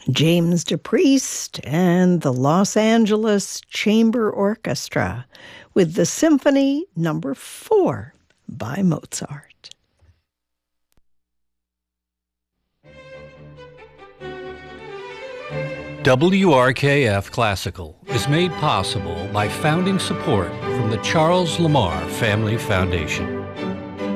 James DePriest and the Los Angeles Chamber Orchestra with the Symphony No. 4 by Mozart. WRKF Classical is made possible by founding support from the Charles Lamar Family Foundation.